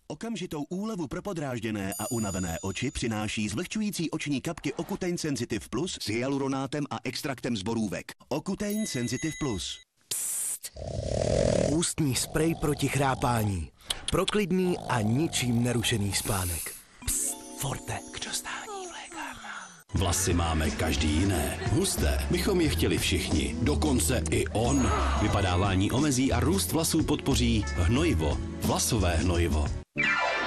Okamžitou úlevu pro podrážděné a unavené oči přináší zvlhčující oční kapky Ocutein Sensitive Plus s hyaluronátem a extraktem z borůvek. Ocutein Sensitive Plus. Psst. Ústní sprej proti chrápání. Pro klidný a ničím nerušený spánek. Psst. Forte. K dostání v lékárnách. Vlasy máme každý jiné. Husté bychom je chtěli všichni. Dokonce i on. Vypadávání omezí a růst vlasů podpoří hnojivo. Vlasové hnojivo.